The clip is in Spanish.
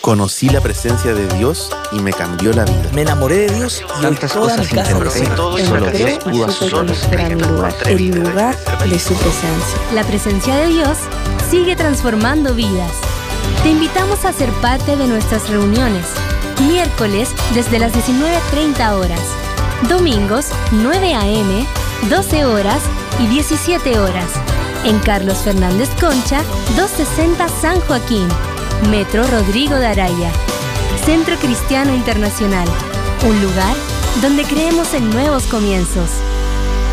Conocí la presencia de Dios y me cambió la vida. Me enamoré de Dios y hoy Tantas toda mi cosas casa lo intenté, sabe. solo Dios pudo hacer. Será mi lugar, el lugar de su presencia. La presencia de Dios sigue transformando vidas. Te invitamos a ser parte de nuestras reuniones. Miércoles desde las 19:30 horas. Domingos 9 a.m., 12 horas y 17 horas. En Carlos Fernández Concha, 260 San Joaquín. Metro Rodrigo de Araya. Centro Cristiano Internacional. Un lugar donde creemos en nuevos comienzos.